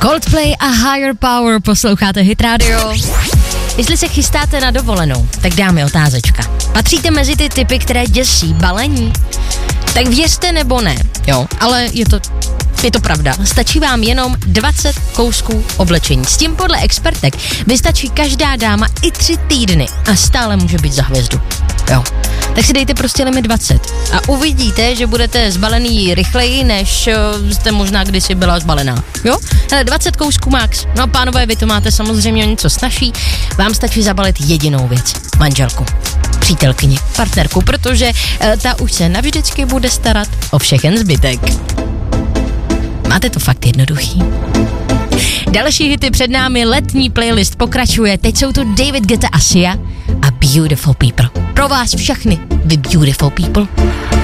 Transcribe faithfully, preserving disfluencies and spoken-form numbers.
Coldplay a Higher Power, posloucháte Hit Radio. Jestli se chystáte na dovolenou, tak dáme otázečka. Patříte mezi ty typy, které děsí balení? Tak věřte nebo ne, jo, ale je to, je to pravda. Stačí vám jenom dvacet kousků oblečení. S tím podle expertek vystačí každá dáma i tři týdny a stále může být za hvězdu, jo. Tak si dejte prostě limit dvacet a uvidíte, že budete zbalený rychleji, než jste možná kdysi byla zbalená, jo? Hele, dvacet kousků max. No a pánové, vy to máte samozřejmě o něco snažší. Vám stačí zabalit jedinou věc. Manželku, přítelkyni, partnerku, protože e, ta už se navždycky bude starat o všechen zbytek. Máte to fakt jednoduchý. Další hity před námi, letní playlist pokračuje. Teď jsou to David Guetta a Sia a Beautiful People. Pro vás všechny, vy beautiful people.